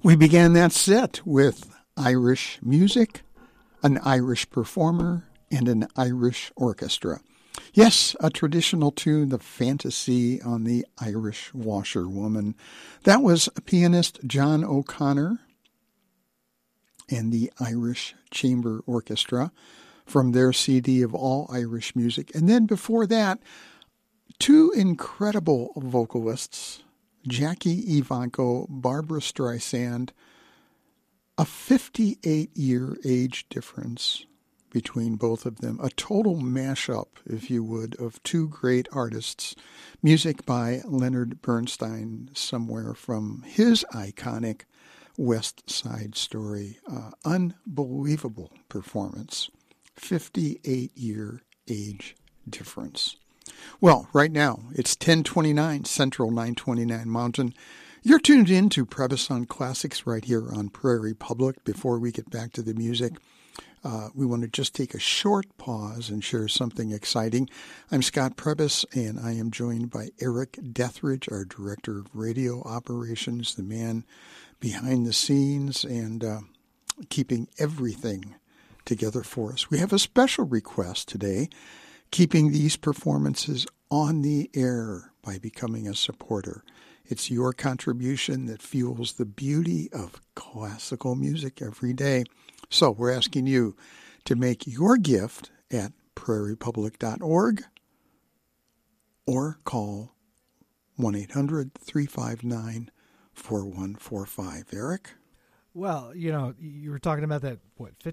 We began that set with Irish music, an Irish performer, and an Irish orchestra. Yes, a traditional tune, the Fantasy on the Irish Washerwoman. That was pianist John O'Connor and the Irish Chamber Orchestra from their CD of All Irish Music. And then before that, two incredible vocalists, Jackie Evancho, Barbara Streisand, a 58-year age difference between both of them, a total mashup, if you would, of two great artists, music by Leonard Bernstein, somewhere from his iconic West Side Story. Unbelievable performance, 58-year age difference. Well, right now, it's 10:29 Central, 9:29 Mountain. You're tuned in to Previs on Classics right here on Prairie Public. Before we get back to the music, we want to just take a short pause and share something exciting. I'm Scott Previs, and I am joined by Eric Dethridge, our Director of Radio Operations, the man behind the scenes and keeping everything together for us. We have a special request today, keeping these performances on the air by becoming a supporter. It's your contribution that fuels the beauty of classical music every day. So we're asking you to make your gift at prairiepublic.org or call 1-800-359-4145. Eric? Well, you were talking about that,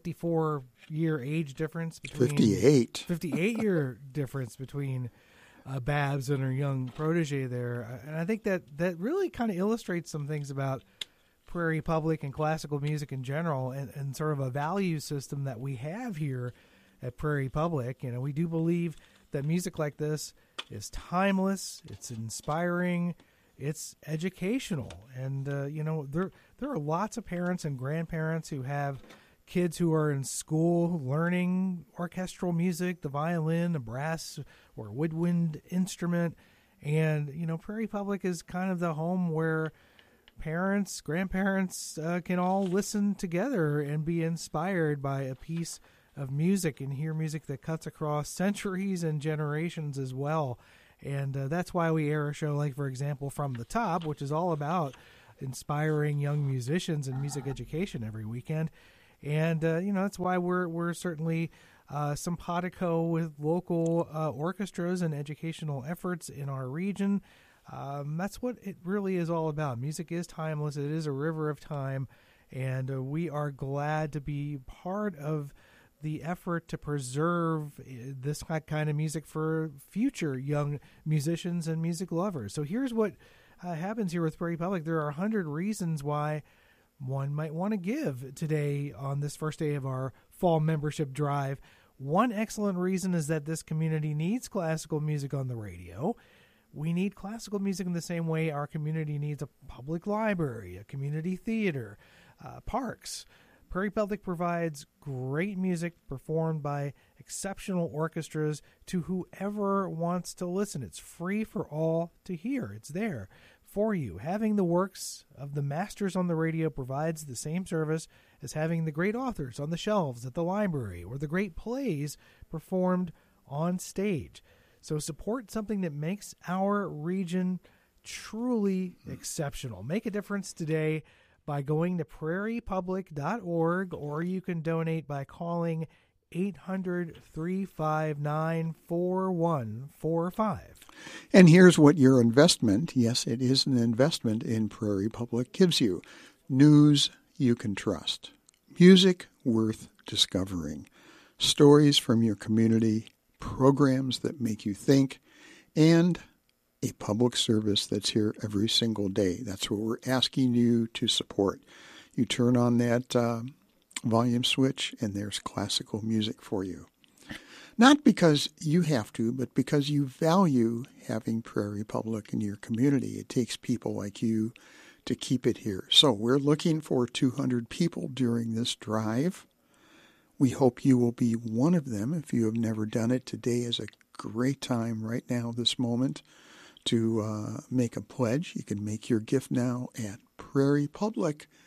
54-year age difference between... 58. 58-year difference between Babs and her young protege there. And I think that really kind of illustrates some things about Prairie Public and classical music in general and sort of a value system that we have here at Prairie Public. We do believe that music like this is timeless, it's inspiring, it's educational. And, there are lots of parents and grandparents who have kids who are in school learning orchestral music, the violin, the brass, or woodwind instrument. And, Prairie Public is kind of the home where parents, grandparents can all listen together and be inspired by a piece of music and hear music that cuts across centuries and generations as well. And that's why we air a show like, for example, From the Top, which is all about inspiring young musicians and music education every weekend. And, that's why we're certainly simpatico with local orchestras and educational efforts in our region. That's what it really is all about. Music is timeless. It is a river of time. And we are glad to be part of the effort to preserve this kind of music for future young musicians and music lovers. So here's what happens here with Prairie Public. There are 100 reasons why one might want to give today on this first day of our fall membership drive. One excellent reason is that this community needs classical music on the radio. We need classical music in the same way our community needs a public library, a community theater, parks. Prairie Public provides great music performed by exceptional orchestras to whoever wants to listen. It's free for all to hear. It's there for you. Having the works of the masters on the radio provides the same service as having the great authors on the shelves at the library or the great plays performed on stage. So support something that makes our region truly exceptional. Make a difference today by going to prairiepublic.org, or you can donate by calling 800-359-4145. And here's what your investment, yes, it is an investment in Prairie Public, gives you. News you can trust. Music worth discovering. Stories from your community. Programs that make you think. And a public service that's here every single day. That's what we're asking you to support. You turn on that volume switch, and there's classical music for you. Not because you have to, but because you value having Prairie Public in your community. It takes people like you to keep it here. So we're looking for 200 people during this drive. We hope you will be one of them. If you have never done it, today is a great time right now, this moment, to make a pledge. You can make your gift now at prairiepublic.org.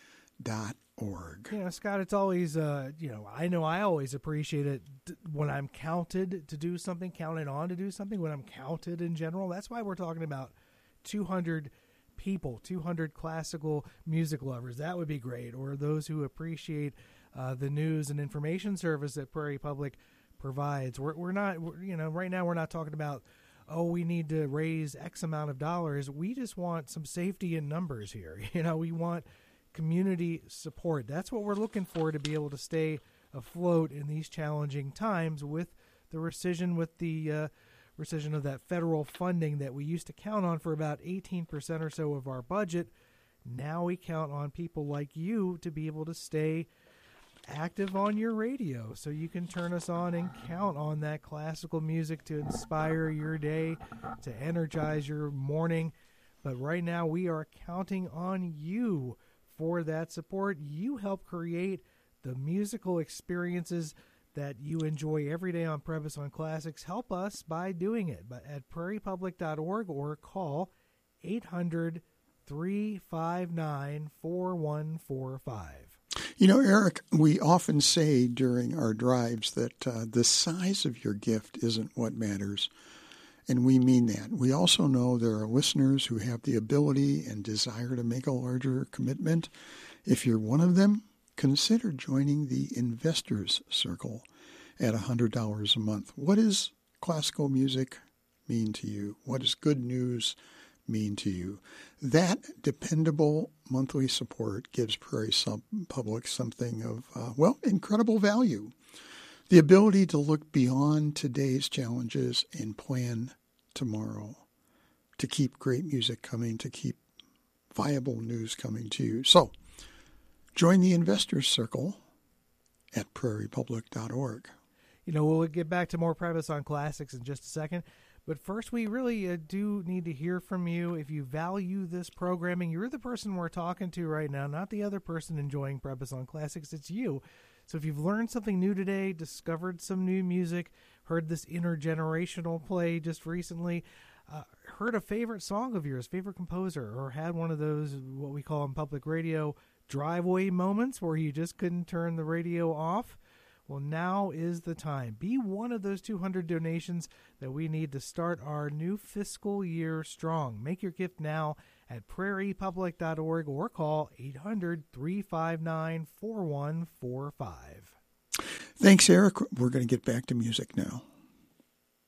prairiepublic.org. Scott, it's always, I know I always appreciate it when I'm counted to do something, counted on to do something, when I'm counted in general. That's why we're talking about 200 people, 200 classical music lovers. That would be great. Or those who appreciate the news and information service that Prairie Public provides. We're not, right now we're not talking about, we need to raise X amount of dollars. We just want some safety in numbers here. We want community support. That's what we're looking for to be able to stay afloat in these challenging times with the rescission of that federal funding that we used to count on for about 18% or so of our budget. Now we count on people like you to be able to stay active on your radio so you can turn us on and count on that classical music to inspire your day, to energize your morning. But right now we are counting on you for that support. You help create the musical experiences that you enjoy every day on Prebison Classics. Help us by doing it at prairiepublic.org or call 800-359-4145. Eric, we often say during our drives that the size of your gift isn't what matters, and we mean that. We also know there are listeners who have the ability and desire to make a larger commitment. If you're one of them, consider joining the Investors Circle at $100 a month. What does classical music mean to you? What does good news mean to you? That dependable monthly support gives Prairie Public something of, incredible value. The ability to look beyond today's challenges and plan tomorrow, to keep great music coming, to keep viable news coming to you. So, join the Investors Circle at prairiepublic.org. We'll get back to more Prebison Classics in just a second. But first, we really do need to hear from you. If you value this programming, you're the person we're talking to right now, not the other person enjoying Prebison Classics. It's you. So if you've learned something new today, discovered some new music, heard this intergenerational play just recently, heard a favorite song of yours, favorite composer, or had one of those, what we call in public radio, driveway moments where you just couldn't turn the radio off, well, now is the time. Be one of those 200 donations that we need to start our new fiscal year strong. Make your gift now at prairiepublic.org or call 800-359-4145. Thanks, Eric. We're going to get back to music now.